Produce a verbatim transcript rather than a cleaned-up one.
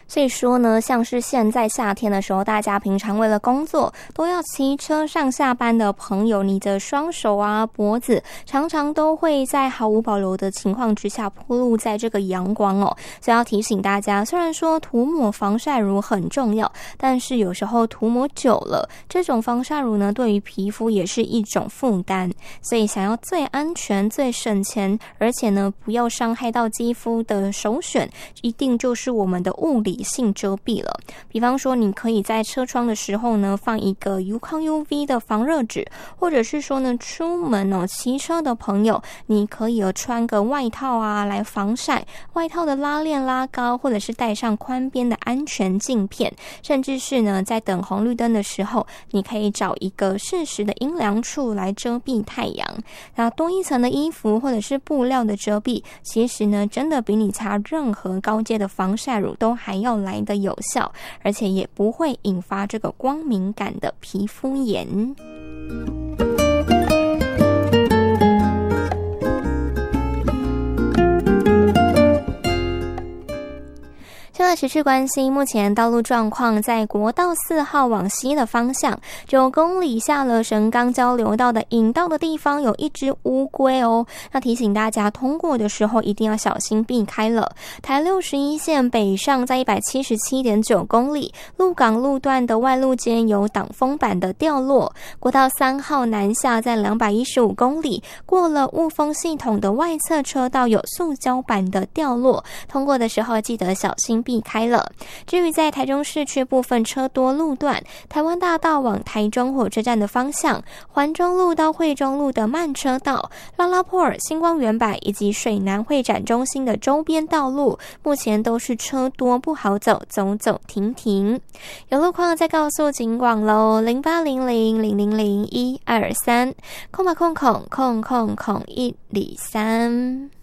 所以说呢，像是现在夏天的时候，大家平常为了工作都要骑车上下班的朋友，你的双手啊、脖子常常都会在毫无保留的情况之下暴露在这个阳光哦。所以要提醒大家，虽然说涂抹防晒乳很重要，但是有时候涂抹久了，这种防晒乳呢，对于皮肤也是一种负担。所以想要最安全、最省钱，而且呢不要伤害到肌肤的首选，一定就是我们的物理性遮蔽了。比方说你可以在车窗的时候呢放一个 U 抗 U V 的防热纸，或者是说呢出门哦骑车的朋友，你可以有穿个外套啊来防晒，外套的拉链拉高，或者是戴上宽边的安全镜片，甚至是呢在等红绿灯的时候，你可以找一个适时的阴凉处来遮蔽太阳。那多一层的衣服或者是布料的遮蔽，其实呢真的比你擦任何高阶的防晒乳都还要来得有效，而且也不会引发这个光敏感的皮肤炎。现在持续关心目前道路状况，在国道四号往西的方向，九公里下了神冈交流道的引道的地方有一只乌龟哦。那提醒大家通过的时候一定要小心避开了。台六十一线北上在 一百七十七点九公里，鹿港路段的外路间有挡风板的掉落。国道三号南下在两百一十五公里，过了雾峰系统的外侧车道有塑胶板的掉落，通过的时候记得小心避开了。至于在台中市区部分车多路段，台湾大道往台中火车站的方向，环中路到惠中路的慢车道，拉拉坡尔、星光园百以及水南会展中心的周边道路，目前都是车多不好走，走走停停。有路况再告诉警广喽，零八零零零零零一二三，空吧空空空空空一里三。